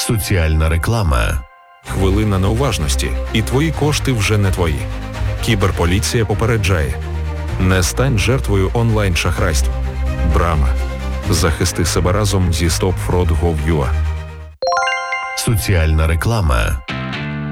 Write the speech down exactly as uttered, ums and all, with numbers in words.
Соціальна реклама. Хвилина неуважності, і твої кошти вже не твої. Кіберполіція попереджає. Не стань жертвою онлайн-шахрайств. Брама. Захисти себе разом зі стоп фрод точка гов точка ю а. Соціальна реклама.